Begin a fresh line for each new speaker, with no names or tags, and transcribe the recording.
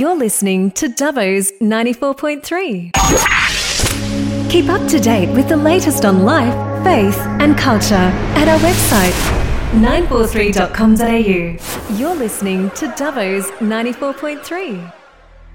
You're listening to Dubbo's 94.3. Keep up to date with the latest on life, faith and culture at our website 943.com.au. You're listening to Dubbo's 94.3.